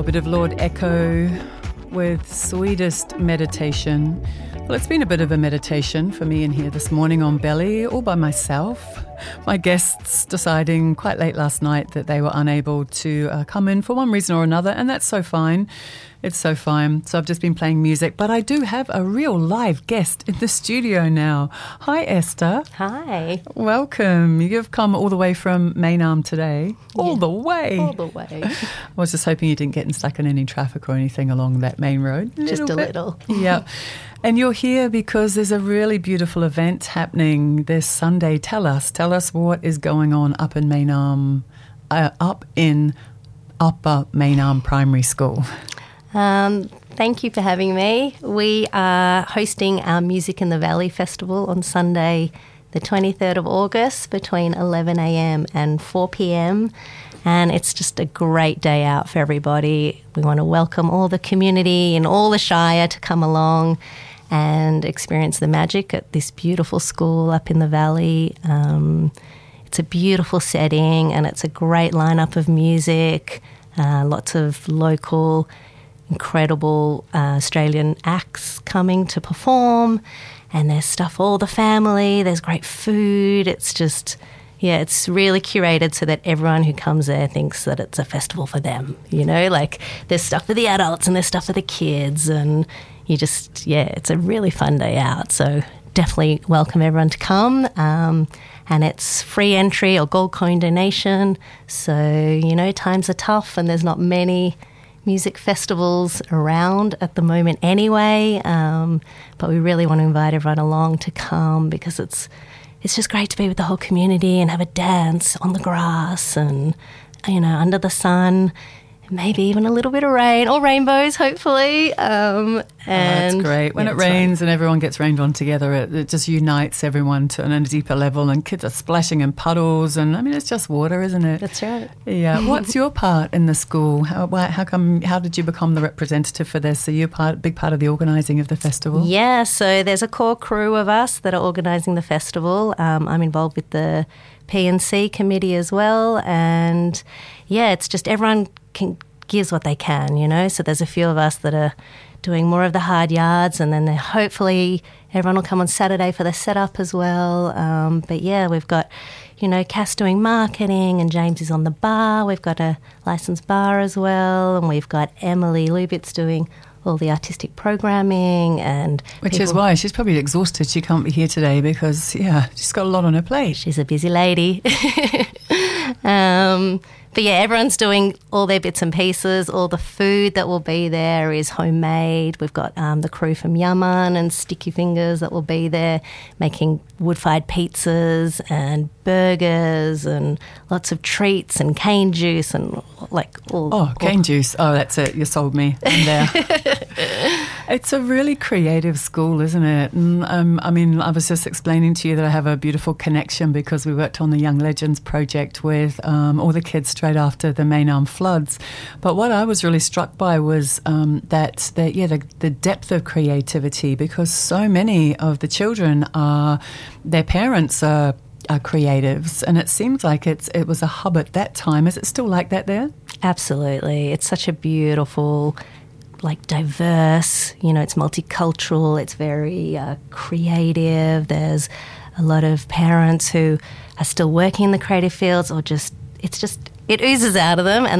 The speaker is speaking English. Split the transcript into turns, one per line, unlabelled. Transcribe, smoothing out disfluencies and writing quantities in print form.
A bit of Lord Echo with Sweetest Meditation. Well, it's been a bit of a meditation for me in here this morning on Belly, all by myself. My guests deciding quite late last night that they were unable to come in for one reason or another, and that's so fine. It's so fine. So I've just been playing music, but I do have a real live guest in the studio now. Hi, Esther.
Hi.
Welcome. You've come all the way from Maynarm today. All the way.
All the way.
I was just hoping you didn't get stuck in any traffic or anything along that main road.
Just a little.
Yeah. And you're here because there's a really beautiful event happening this Sunday. Tell us what is going on up in Maynarm, up in Upper Maynarm Primary School.
Thank you for having me. We are hosting our Music in the Valley Festival on Sunday, the 23rd of August, between 11 a.m. and 4 p.m. And it's just a great day out for everybody. We want to welcome all the community and all the Shire to come along and experience the magic at this beautiful school up in the valley. It's a beautiful setting and it's a great lineup of music, lots of local incredible Australian acts coming to perform, and there's stuff for all the family, there's great food. It's just, it's really curated so that everyone who comes there thinks that it's a festival for them, like there's stuff for the adults and there's stuff for the kids, and you just, it's a really fun day out. So definitely welcome everyone to come, and it's free entry or gold coin donation. So, times are tough and there's not many music festivals around at the moment anyway, but we really want to invite everyone along to come because it's just great to be with the whole community and have a dance on the grass and, under the sun, maybe even a little bit of rain or rainbows, hopefully.
That's great. When it rains and everyone gets rained on together, it just unites everyone on a deeper level, and kids are splashing in puddles, and it's just water, isn't it?
That's right.
Yeah. What's your part in the school? How did you become the representative for this? Are you a big part of the organising of the festival?
Yeah, so there's a core crew of us that are organising the festival. I'm involved with the P&C committee as well, and it's just everyone gives what they can, so there's a few of us that are doing more of the hard yards, and then hopefully everyone will come on Saturday for the setup as well. But we've got, Cass doing marketing, and James is on the bar. We've got a licensed bar as well, and we've got Emily Lubitz doing all the artistic programming, and
which is why she's probably exhausted. She can't be here today because she's got a lot on her plate.
She's a busy lady. But everyone's doing all their bits and pieces. All the food that will be there is homemade. We've got the crew from Yaman and Sticky Fingers that will be there making wood-fired pizzas and burgers and lots of treats and cane juice and
cane juice. Oh, that's it. You sold me. I'm there. It's a really creative school, isn't it? And, I was just explaining to you that I have a beautiful connection because we worked on the Young Legends project with all the kids straight after the Maynarm floods. But what I was really struck by was the depth of creativity, because so many of the children their parents are creatives, and it seems like it was a hub at that time. Is it still like that there?
Absolutely. It's such a beautiful, diverse, it's multicultural, it's very creative. There's a lot of parents who are still working in the creative fields, or it oozes out of them, and